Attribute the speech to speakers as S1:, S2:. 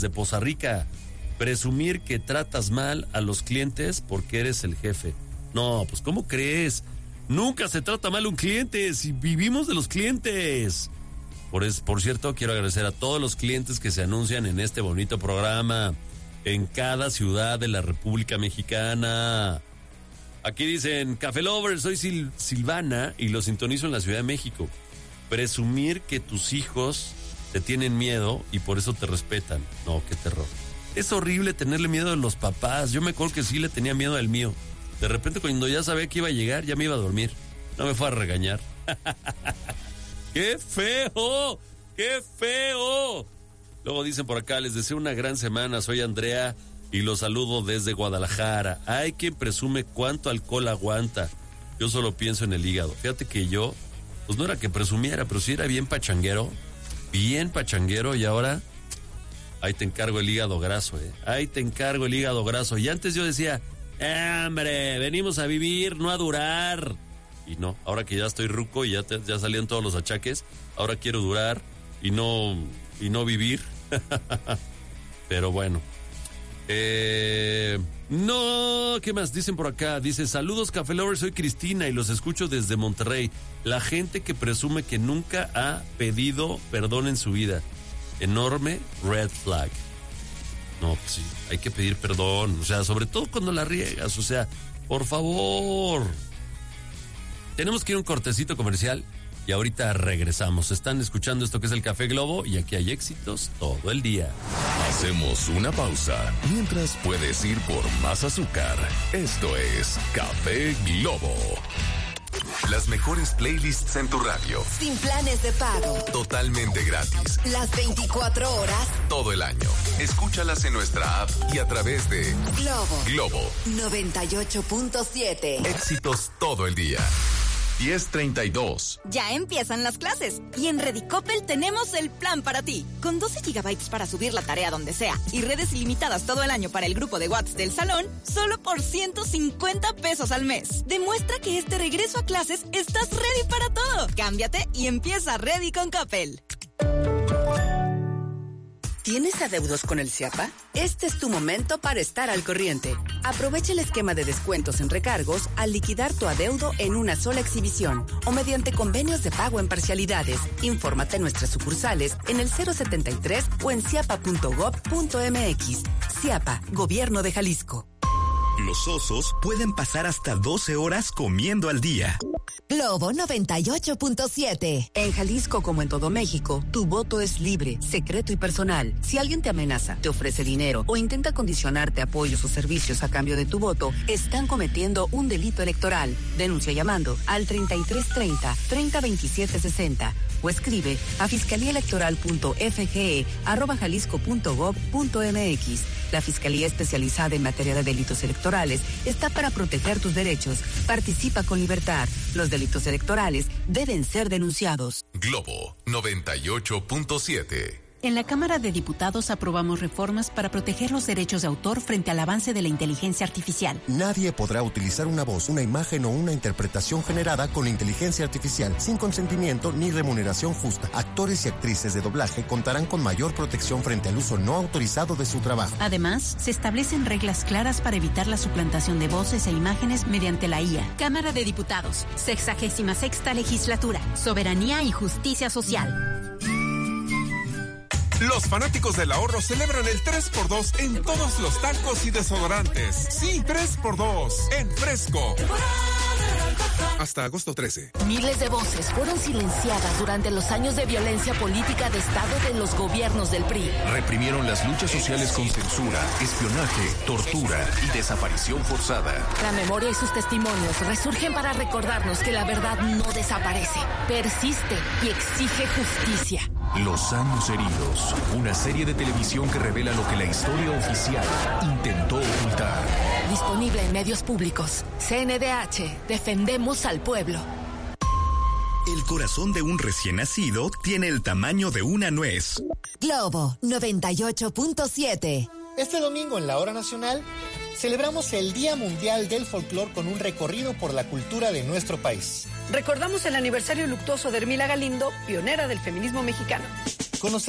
S1: de Poza Rica. Presumir que tratas mal a los clientes porque eres el jefe. No, pues ¿cómo crees? Nunca se trata mal a un cliente, si vivimos de los clientes. Por cierto, quiero agradecer a todos los clientes que se anuncian en este bonito programa en cada ciudad de la República Mexicana. Aquí dicen, Café Lover, soy Silvana y lo sintonizo en la Ciudad de México. Presumir que tus hijos te tienen miedo y por eso te respetan. No, qué terror. Es horrible tenerle miedo a los papás. Yo me acuerdo que sí le tenía miedo al mío. De repente cuando ya sabía que iba a llegar, ya me iba a dormir. No me fue a regañar. ¡Qué feo! ¡Qué feo! Luego dicen por acá, les deseo una gran semana. Soy Andrea y los saludo desde Guadalajara. Hay quien presume cuánto alcohol aguanta. Yo solo pienso en el hígado. Fíjate que yo, pues no era que presumiera, pero sí era bien pachanguero. Bien pachanguero y ahora... ahí te encargo el hígado graso, Ahí te encargo el hígado graso. Y antes yo decía, hombre, venimos a vivir, no a durar. Y no, ahora que ya estoy ruco y ya salían todos los achaques, ahora quiero durar y no vivir. Pero bueno. No, ¿qué más dicen por acá? Dice, saludos Café Lovers, soy Cristina y los escucho desde Monterrey. La gente que presume que nunca ha pedido perdón en su vida. Enorme red flag. No, pues sí, hay que pedir perdón, o sea, sobre todo cuando la riegas, o sea, por favor. Tenemos que ir a un cortecito comercial y ahorita regresamos. Están escuchando esto que es el Café Globo y aquí hay éxitos todo el día.
S2: Hacemos una pausa mientras puedes ir por más azúcar. Esto es Café Globo. Las mejores playlists en tu radio.
S3: Sin planes de pago.
S2: Totalmente gratis.
S3: Las 24 horas.
S2: Todo el año. Escúchalas en nuestra app y a través de Globo
S3: 98.7.
S2: Éxitos todo el día. 10:32.
S4: Ya empiezan las clases y en Redicopel tenemos el plan para ti. Con 12 gigabytes para subir la tarea donde sea y redes ilimitadas todo el año para el grupo de WhatsApp del salón, solo por 150 pesos al mes. Demuestra que este regreso a clases estás ready para todo. Cámbiate y empieza Ready con Coppel.
S3: ¿Tienes adeudos con el CIAPA? Este es tu momento para estar al corriente. Aprovecha el esquema de descuentos en recargos al liquidar tu adeudo en una sola exhibición o mediante convenios de pago en parcialidades. Infórmate en nuestras sucursales en el 073 o en ciapa.gov.mx. CIAPA, Gobierno de Jalisco.
S5: Los osos pueden pasar hasta 12 horas comiendo al día.
S3: Globo 98.7.
S6: En Jalisco, como en todo México, tu voto es libre, secreto y personal. Si alguien te amenaza, te ofrece dinero o intenta condicionarte apoyos o servicios a cambio de tu voto, están cometiendo un delito electoral. Denuncia llamando al 3330-302760 o escribe a fiscaliaelectoral.fge@jalisco.gov.mx. La Fiscalía Especializada en Materia de Delitos Electorales está para proteger tus derechos. Participa con libertad. Los delitos electorales deben ser denunciados.
S2: Globo 98.7.
S7: En la Cámara de Diputados aprobamos reformas para proteger los derechos de autor frente al avance de la inteligencia artificial.
S8: Nadie podrá utilizar una voz, una imagen o una interpretación generada con inteligencia artificial sin consentimiento ni remuneración justa. Actores y actrices de doblaje contarán con mayor protección frente al uso no autorizado de su trabajo.
S7: Además, se establecen reglas claras para evitar la suplantación de voces e imágenes mediante la IA. Cámara de Diputados, 66ª Legislatura, Soberanía y Justicia Social.
S9: Los fanáticos del ahorro celebran el 3x2 en todos los talcos y desodorantes. Sí, 3x2 en Fresco. Hasta agosto 13.
S10: Miles de voces fueron silenciadas durante los años de violencia política de Estado de los gobiernos del PRI.
S2: Reprimieron las luchas sociales con censura, espionaje, tortura y desaparición forzada.
S10: La memoria y sus testimonios resurgen para recordarnos que la verdad no desaparece, persiste y exige justicia.
S2: Los años heridos, una serie de televisión que revela lo que la historia oficial intentó ocultar.
S10: Disponible en medios públicos. CNDH, defendemos al pueblo.
S5: El corazón de un recién nacido tiene el tamaño de una nuez.
S3: Globo 98.7.
S11: Este domingo en la Hora Nacional celebramos el Día Mundial del Folclor con un recorrido por la cultura de nuestro país.
S12: Recordamos el aniversario luctuoso de Hermila Galindo, pionera del feminismo mexicano.